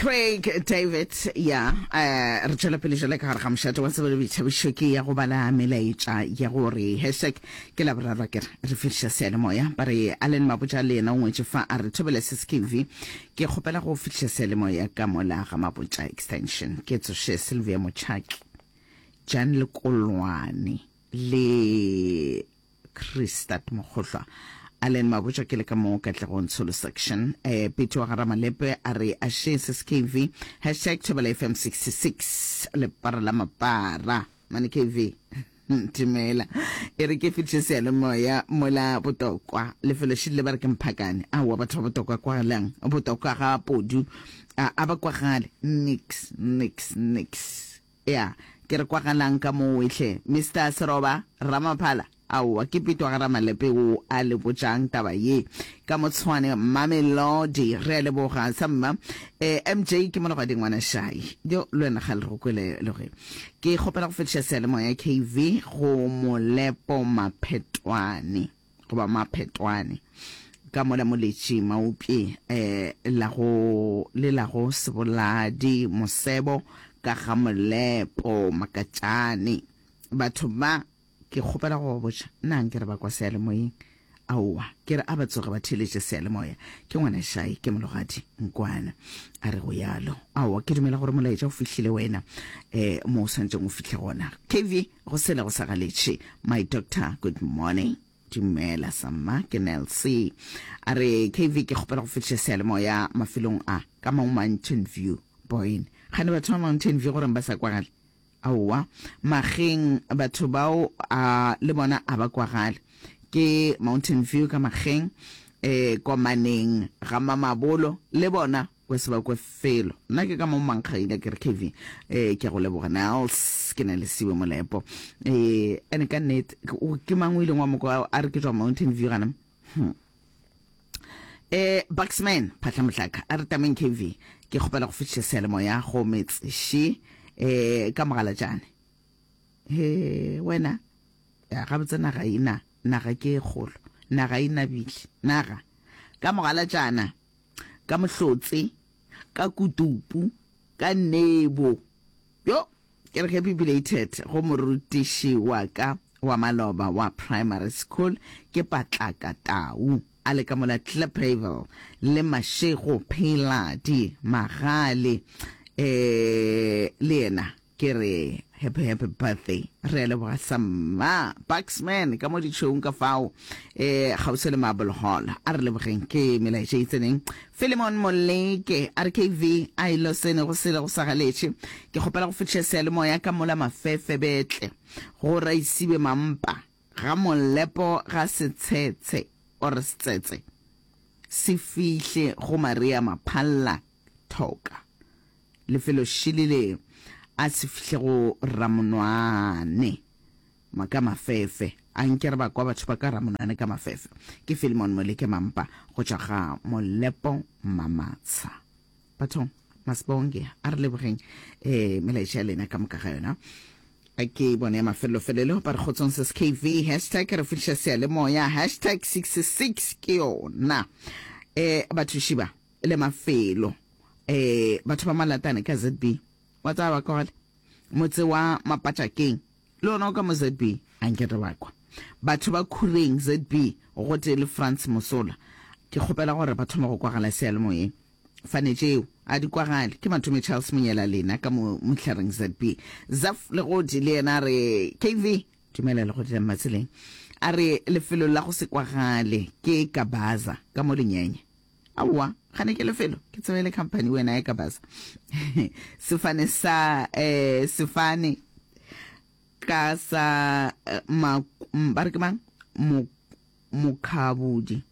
Craig David re tswela pele jale ka gare ga mošate wa tsebele boithabišo ke ya go bala melaetša ya gore hashtag ke la boraro ke re fetiša sealemoya ba re Allen Mabotja le yena o ngwetše fa a re thobela SSKV ke kgopela go fetiša sealemoya ka mola ga Mabotja extension ke tsoše Sylvia Mochaki Jan Lekolwane le Christat Mokgohlwa Allen Mabotja ke le ka mo Katlego Ntsholo section Pete wa Garama Lepe a re a she SSKV #Thobela FM 66 le para la mapara mane KV timela e re ke fitse sealemoya mola botokwa le fellowship le ba re ke mphakane a wa batho botokwa kwa lang botokwa ga podu a ba kwa gale nix ke re kwa galang ka mo wetlhe Mr Seroba Ramaphala awa ke Pete wa Garama Lepe o a le botjang taba ye ka motshwane Mamelodi re le boga samma MJ ke mono ga dingwana shai yo le nna ga le go kwele le ge ke gopela go fetiša sealemoya KV go Molepo Maphetwane go ba Maphetwane ka mola moletši maupi la go Seboladi Mosebo ka ga Molepo Makatšane batho ba ke kgopela go botša nang ke re ba kwa sealemoyeng aowa ke re a ba tsoge ba theletše sealemoya ke ngwana shai ke mologadi nkwana a re go yalo aowa ke dumela gore molaetša o fihlile wena mo o swantseng o fihle gona KV go sele go sa galetše my doctor good morning dumela samma ke Nelsie a re KV ke kgopela go fetiša sealemoya mafelong a ka Mountain View Boyne gane batho ba Mountain View gore ba sa kwagale aowa mageng batho bao le bona a ba kwa gale ke Mountain View ka mageng kwa maneng ga Mamabolo le bona go se ba kwa felo nna ke ka mo mankgaile ke re KV ke go leboga Nels ke na le siwe Molepo ene ka net ke mangwile ngwa moko a re ke tswa Mountain View gana Buxman Phatla Mohlaka a re tameng KV ke kgopela go fetiša sealemoya go metseši ka mogala jane wena ga botse naga ke kgolo naga ina bile naga ka mogala jana ka mohlotse ka kutupu ka nebo yo ke re happy belated go morutiši wa ka wa Maloba wa primary school ke Patlaka Tau a le ka mola Clepavel le Mashego Peladi Magale le yena ke re happy birthday re le boga samma Buxman ka mo ditšhong ka fao ga o se le Marble Hall a re le bogeng ke melaetša itseneng Philemon Moleke RKV a ilo sene go sele go sa galetše ke kgopela go fetiša sealemoya ka mola Mafefe Betle go Raisibe Mampa ga Molepo ga Setshetse or Setsetse se fihle go Maria Maphalla Thoka lefelo shilile a se fihle go Ramonwane maka Mafefe a nkere ba kwa batho ba ka Ramonwane ka Mafefe ke Philemon Moleke Mampa go tšwa ga Molepo Mamatsha bathong masibonge a re lebogeng melaetša ya lena ka moka ga yona a ke bone ya mafelelo pa re gotsong SSKV #re fetiša sealemoya #66 ke yona batho šiba le mafelo batho ba malatane ka ZB wa tsaba ka gale motse wa Mapatšakeng le ona o ka mo ZB a nkete bakwa batho ba Khureng ZB go tele France Mosola ke kgopela gore batho mo go kwagala sealemoyeng fanetšeo a di kwagale ke Mathume Charles Monyela lena ka Mohlareng ZB Zaf le go di le yena re KV dumela le go di matseleng a re lefelo la go se kwagale ke Kabaza ka mo Lenyenye awa gane ke lefelo ke tsebele company wena ya Kabaza sefane sa sefane ka sa barkemang Mokhabudi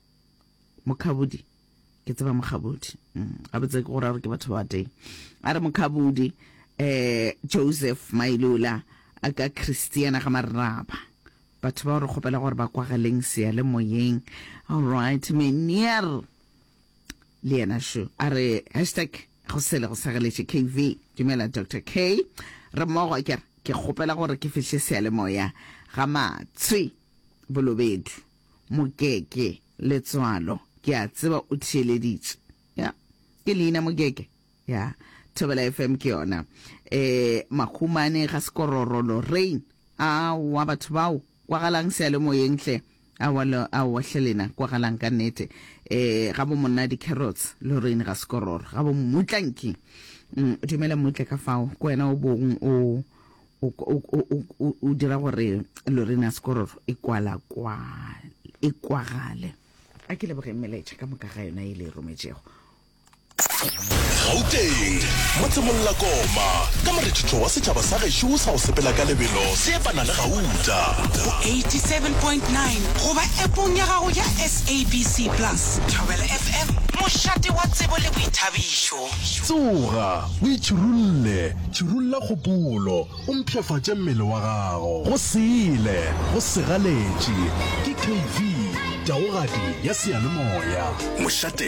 ke tseba Mokhabudi ga botse go ra re ke batho ba teng a re Mokhabudi Joseph Mailula a ka Christiana ga Maraba batho ba re kgopela gore ba kwagaleng sealemoyeng all right menier le yena sho a re go sele go sa galetše KV dumela Dr. K re mmogo ke kgopela gore ke fihle sealemoya ga Matshwe Bolobedu Mokeke Letswalo ke a tseba o theeleditše ya ke leina Mokeke ya Thobela FM ke yona Makhumane ga Sekororo Lorraine wa batho bao kwa galang se le moyeng hle a wa hlelena kwa galang ka nete ga bo monna di carrots Lorraine ga Sekororo ga bo mutlanki dumela mutle ka fao ko wena o bong o dira gore Lorraine a Sekororo e kwagale a ke le boge mmeletša ka moka ga yona ile rometsego Gauteng motsemolla koma ka moretšho wa setšhaba sa gešo sa go sepela ka lebelo se fana le gauta 87.9 goba appong ya gago ya SABC Plus Thobela FM mošate wa tsebo le boithabišo tsoga o itšhirulle tšhirulla kgopolo o mpšhafatše mmele wa gago go sele go segaletše ke KV taogadi ya seyalemoya mošate